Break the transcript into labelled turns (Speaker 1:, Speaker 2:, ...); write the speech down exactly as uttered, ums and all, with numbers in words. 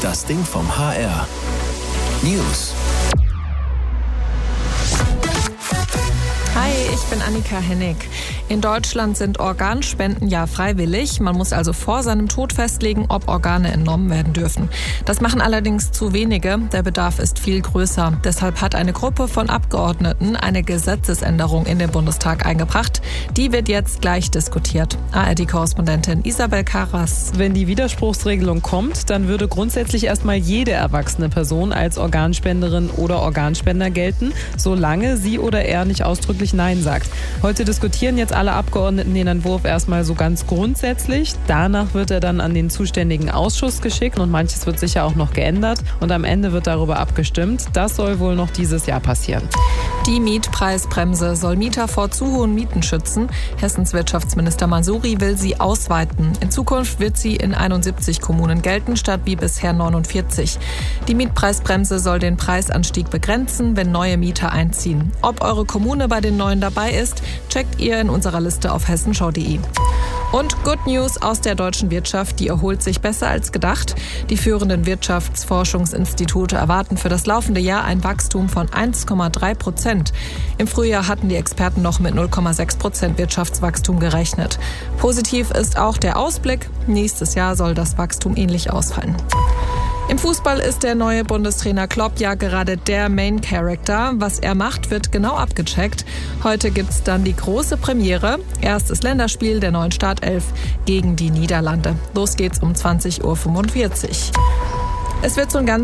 Speaker 1: Das Ding vom H R. News.
Speaker 2: Hi, ich bin Annika Hennig. In Deutschland sind Organspenden ja freiwillig. Man muss also vor seinem Tod festlegen, ob Organe entnommen werden dürfen. Das machen allerdings zu wenige. Der Bedarf ist viel größer. Deshalb hat eine Gruppe von Abgeordneten eine Gesetzesänderung in den Bundestag eingebracht. Die wird jetzt gleich diskutiert. A R D-Korrespondentin Isabel Karas.
Speaker 3: Wenn die Widerspruchsregelung kommt, dann würde grundsätzlich erstmal jede erwachsene Person als Organspenderin oder Organspender gelten, solange sie oder er nicht ausdrücklich Nein sagt. Heute diskutieren jetzt alle Abgeordneten den Entwurf erstmal so ganz grundsätzlich. Danach wird er dann an den zuständigen Ausschuss geschickt und manches wird sicher auch noch geändert. Und am Ende wird darüber abgestimmt. Das soll wohl noch dieses Jahr passieren.
Speaker 2: Die Mietpreisbremse soll Mieter vor zu hohen Mieten schützen. Hessens Wirtschaftsminister Mansouri will sie ausweiten. In Zukunft wird sie in einundsiebzig Kommunen gelten, statt wie bisher neunundvierzig. Die Mietpreisbremse soll den Preisanstieg begrenzen, wenn neue Mieter einziehen. Ob eure Kommune bei den Neuen dabei ist, checkt ihr in unserer Liste auf hessenschau punkt de. Und Good News aus der deutschen Wirtschaft, die erholt sich besser als gedacht. Die führenden Wirtschaftsforschungsinstitute erwarten für das laufende Jahr ein Wachstum von eins Komma drei Prozent. Im Frühjahr hatten die Experten noch mit null Komma sechs Prozent Wirtschaftswachstum gerechnet. Positiv ist auch der Ausblick. Nächstes Jahr soll das Wachstum ähnlich ausfallen. Im Fußball ist der neue Bundestrainer Klopp ja gerade der Main Character. Was er macht, wird genau abgecheckt. Heute gibt's dann die große Premiere. Erstes Länderspiel der neuen Startelf gegen die Niederlande. Los geht's um zwanzig Uhr fünfundvierzig. Es wird so ein ganz